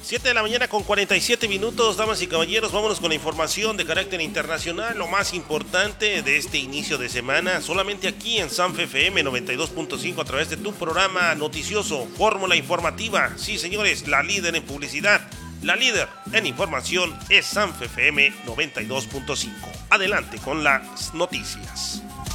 7 de la mañana con 47 minutos, damas y caballeros, vámonos con la información de carácter internacional, lo más importante de este inicio de semana, solamente aquí en Sanfe FM 92.5 a través de tu programa noticioso, Fórmula Informativa. Sí, señores, la líder en publicidad, la líder en información es Sanfe FM 92.5. Adelante con las noticias.